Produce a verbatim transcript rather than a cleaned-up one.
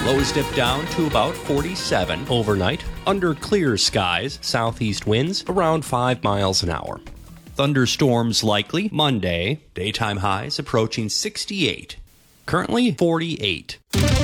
Lows dip down to about forty-seven overnight. Under clear skies, southeast winds around five miles an hour. Thunderstorms likely Monday. Daytime highs approaching sixty-eight. Currently forty-eight.